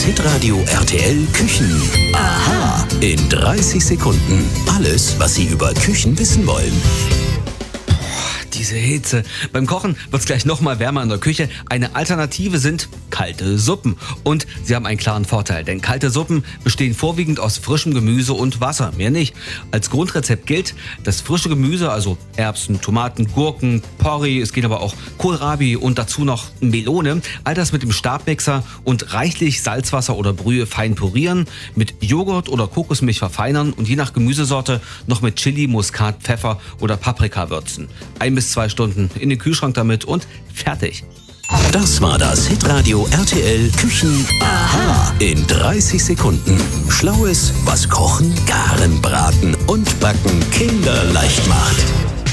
Hitradio RTL Küchen. Aha. In 30 Sekunden. Alles, was Sie über Küchen wissen wollen. Diese Hitze. Beim Kochen wird es gleich nochmal wärmer in der Küche. Eine Alternative sind kalte Suppen. Und sie haben einen klaren Vorteil, denn kalte Suppen bestehen vorwiegend aus frischem Gemüse und Wasser, mehr nicht. Als Grundrezept gilt, das frische Gemüse, also Erbsen, Tomaten, Gurken, Porree, es geht aber auch Kohlrabi und dazu noch Melone, all das mit dem Stabmixer und reichlich Salzwasser oder Brühe fein pürieren, mit Joghurt oder Kokosmilch verfeinern und je nach Gemüsesorte noch mit Chili, Muskat, Pfeffer oder Paprika würzen. 1 bis 2 Stunden in den Kühlschrank damit und fertig. Das war das Hitradio RTL Küchen. Aha. In 30 Sekunden. Schlaues, was Kochen, Garen, Braten und Backen kinderleicht macht.